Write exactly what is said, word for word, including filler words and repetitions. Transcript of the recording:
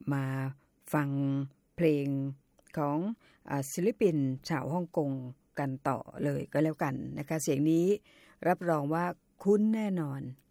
มาฟังเพลงของอ่าศิลปินชาวฮ่องกงกันต่อเลยก็แล้วกันนะคะเสียงนี้รับรองว่าคุ้นแน่นอน